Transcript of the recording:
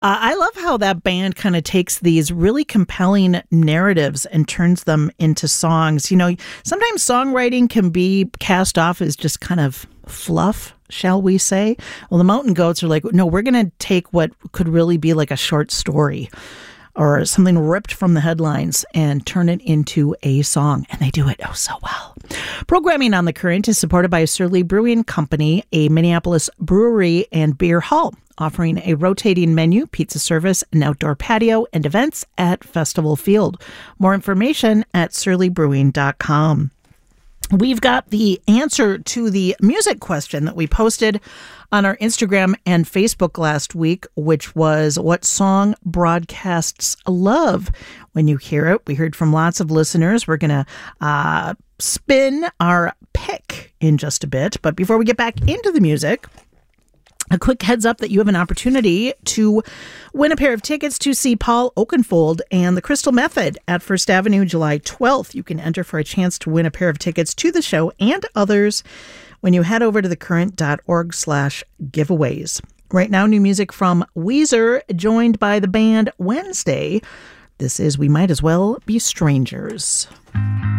I love how that band kind of takes these really compelling narratives and turns them into songs. You know, sometimes songwriting can be cast off as just kind of fluff, shall we say? Well, the Mountain Goats are like, no, we're going to take what could really be like a short story or something ripped from the headlines and turn it into a song. And they do it oh so well. Programming on The Current is supported by Surly Brewing Company, a Minneapolis brewery and beer hall, offering a rotating menu, pizza service, an outdoor patio, and events at Festival Field. More information at surlybrewing.com. We've got the answer to the music question that we posted on our Instagram and Facebook last week, which was, what song broadcasts love when you hear it? We heard from lots of listeners. We're going to spin our pick in just a bit. But before we get back into the music, a quick heads up that you have an opportunity to win a pair of tickets to see Paul Oakenfold and the Crystal Method at First Avenue, July 12th. You can enter for a chance to win a pair of tickets to the show and others when you head over to thecurrent.org/giveaways. Right now, new music from Weezer, joined by the band Wednesday. This is We Might As Well Be Strangers.